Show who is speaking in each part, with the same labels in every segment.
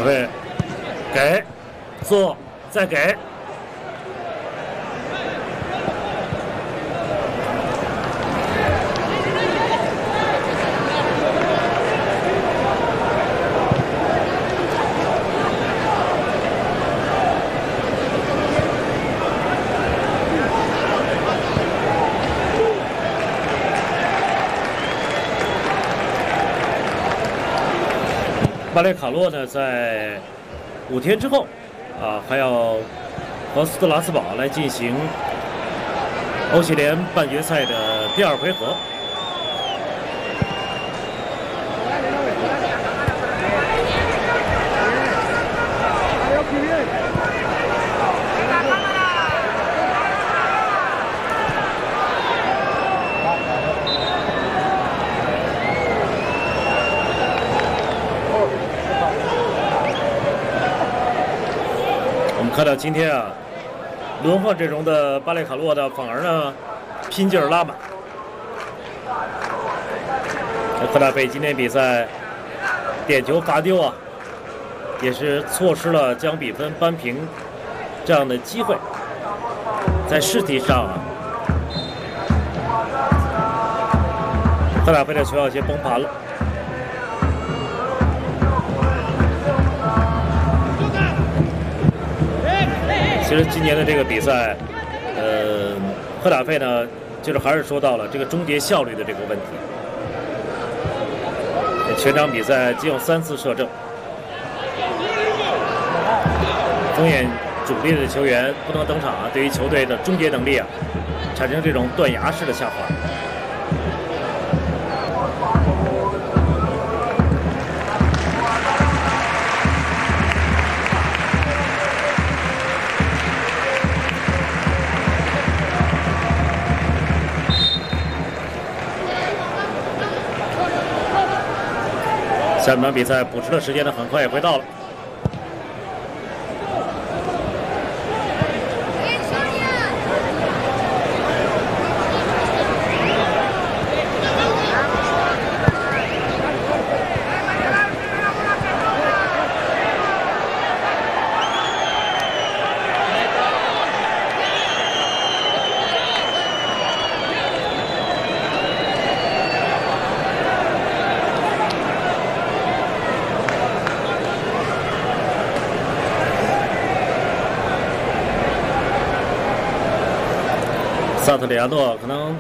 Speaker 1: 大卫给，做，再给。巴列卡洛呢，在5天之后，还要和斯特拉斯堡来进行欧协联半决赛的第2回合。看到今天轮换阵容的巴列卡洛的反而呢拼劲儿拉满。赫达菲今天比赛点球罚丢也是错失了将比分扳平这样的机会。在实体上赫达菲的球有些崩盘了。其实今年的这个比赛，赫达菲呢，就是还是说到了这个终结效率的这个问题。全场比赛仅有3次射正，风眼主力的球员不能登场对于球队的终结能力产生这种断崖式的下滑。下半场比赛补时的时间呢，很快也会到了。萨特里亚诺可能，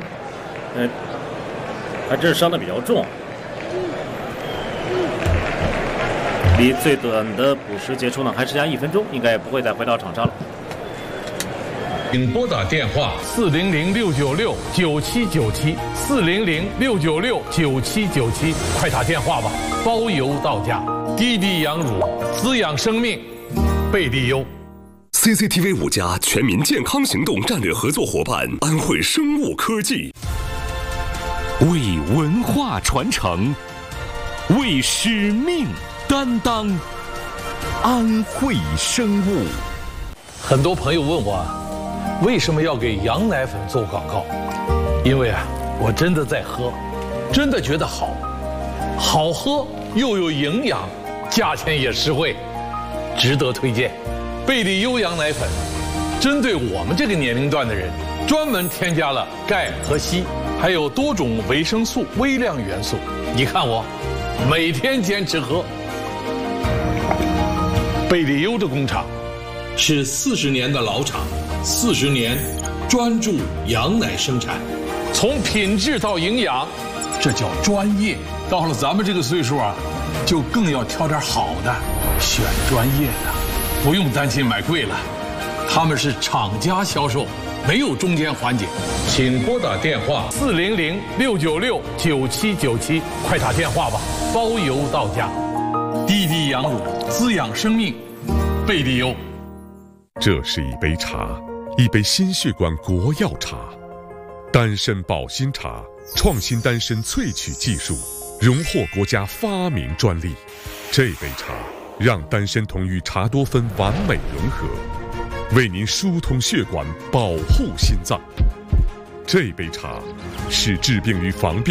Speaker 1: 还真是伤得比较重，离最短的补时结束呢还剩下1分钟，应该也不会再回到场上了。
Speaker 2: 请拨打电话400-696-9797 400-696-9797，快打电话吧，包邮到家。滴滴羊乳滋养生命，贝利优。
Speaker 3: CCTV 5家全民健康行动战略合作伙伴安慧生物科技，
Speaker 4: 为文化传承，为使命担当，安慧生物。
Speaker 2: 很多朋友问我为什么要给羊奶粉做广告？因为我真的在喝，真的觉得好喝又有营养，价钱也实惠，值得推荐。贝利优羊奶粉针对我们这个年龄段的人，专门添加了钙和硒，还有多种维生素、微量元素。你看我每天坚持喝。贝利优的工厂是40年的老厂，40年专注羊奶生产，从品质到营养，这叫专业。到了咱们这个岁数就更要挑点好的，选专业的。不用担心买贵了，他们是厂家销售，没有中间环节。请拨打电话400-696-9797，快打电话吧，包邮到家。滴滴羊乳滋养生命，贝利优。
Speaker 5: 这是一杯茶，一杯心血管国药茶，丹参保心茶，创新丹参萃取技术，荣获国家发明专利。这杯茶让丹参酮与茶多酚完美融合，为您疏通血管，保护心脏。这杯茶是治病与防病